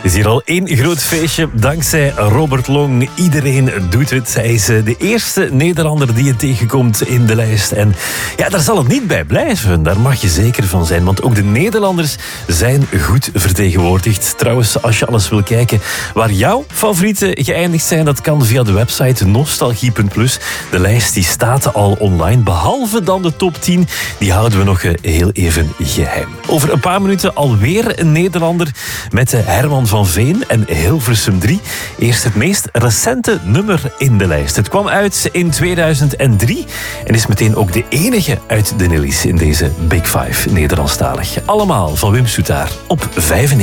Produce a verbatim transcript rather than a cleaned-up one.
Het is hier al één groot feestje dankzij Robert Long. Iedereen doet het. Hij is de eerste Nederlander die je tegenkomt in de lijst. En ja, daar zal het niet bij blijven. Daar mag je zeker van zijn. Want ook de Nederlanders zijn goed vertegenwoordigd. Trouwens, als je alles wil kijken waar jouw favorieten geëindigd zijn, dat kan via de website nostalgie punt plus. De lijst die staat al online. Behalve dan de top tien. Die houden we nog heel even geheim. Over een paar minuten alweer een Nederlander met Herman van Veen en Hilversum drie. Eerst het meest recente nummer in de lijst. Het kwam uit in tweeduizend drie en is meteen ook de enige uit de Nillies in deze Big Five Nederlandstalig. Allemaal van Wim Soetaar op vijfennegentig.